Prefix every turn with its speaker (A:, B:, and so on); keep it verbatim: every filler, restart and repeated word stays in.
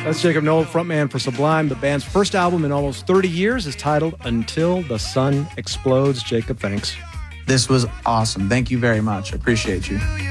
A: That's Jacob Noll, frontman for Sublime. The band's first album in almost thirty years is titled Until the Sun Explodes. Jacob, thanks.
B: This was awesome. Thank you very much. I appreciate you.